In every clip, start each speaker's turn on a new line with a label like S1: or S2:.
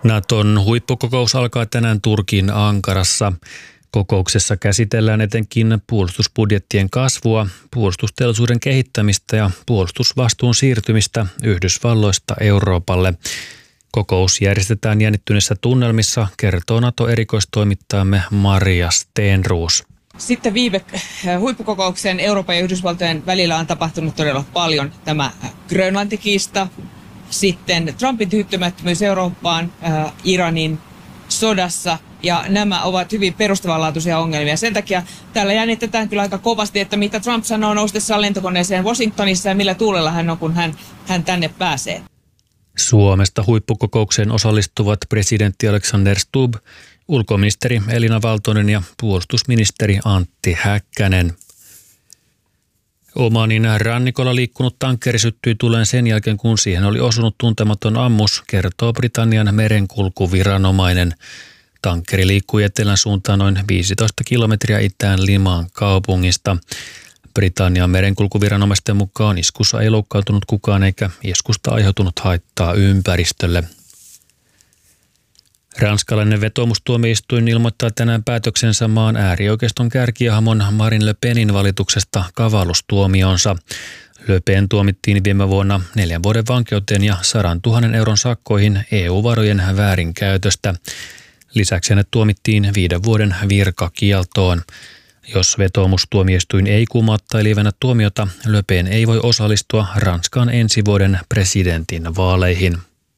S1: Naton huippukokous alkaa tänään Turkin Ankarassa. Kokouksessa käsitellään etenkin puolustusbudjettien kasvua, puolustusteollisuuden kehittämistä ja puolustusvastuun siirtymistä Yhdysvalloista Euroopalle. Kokous järjestetään jännittyneessä tunnelmissa, kertoo NATO-erikoistoimittajamme Maria Stenroos.
S2: Sitten viime huippukokouksen Euroopan ja Yhdysvaltojen välillä on tapahtunut todella paljon. Tämä Grönlanti-kiista, sitten Trumpin tyytymättömyys Eurooppaan Iranin sodassa, ja nämä ovat hyvin perustavanlaatuisia ongelmia. Sen takia täällä jännitetään kyllä aika kovasti, että mitä Trump sanoo noustessaan lentokoneeseen Washingtonissa ja millä tuulella hän on, kun hän tänne pääsee.
S1: Suomesta huippukokoukseen osallistuvat presidentti Alexander Stubb, ulkoministeri Elina Valtonen ja puolustusministeri Antti Häkkänen. Omanin rannikolla liikkunut tankkeri syttyi tuleen sen jälkeen, kun siihen oli osunut tuntematon ammus, kertoo Britannian merenkulkuviranomainen. Tankkeri liikkui etelän suuntaan noin 15 kilometriä itään Limaan kaupungista. Britannian merenkulkuviranomaisten mukaan iskussa ei loukkaantunut kukaan eikä iskusta aiheutunut haittaa ympäristölle. Ranskalainen vetoomustuomioistuin ilmoittaa tänään päätöksensä maan äärioikeiston kärkihahmon Marine Le Penin valituksesta kavallustuomionsa. Le Pen tuomittiin viime vuonna 4 vuoden vankeuteen ja 100 000 euron sakkoihin EU-varojen väärinkäytöstä. Lisäksi hänet tuomittiin 5 vuoden virkakieltoon. Jos vetoomustuomioistuin ei kumoa tai lievennä tuomiota, Le Pen ei voi osallistua Ranskan ensi vuoden presidentin vaaleihin.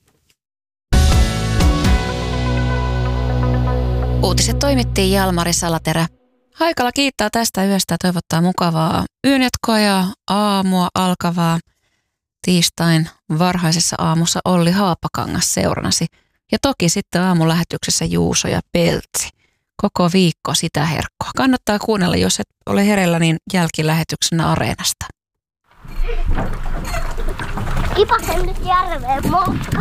S3: Uutiset toimittiin Jalmari Salaterä. Haikala kiittää tästä yöstä ja toivottaa mukavaa yönjatkoa ja aamua alkavaa. Tiistain varhaisessa aamussa Olli Haapakangas seurannasi. Ja toki sitten aamulähetyksessä Juuso ja Peltsi. Koko viikko sitä herkkoa. Kannattaa kuunnella, jos et ole hereillä, niin jälkilähetyksenä Areenasta.
S4: Kipasen nyt järveen motka.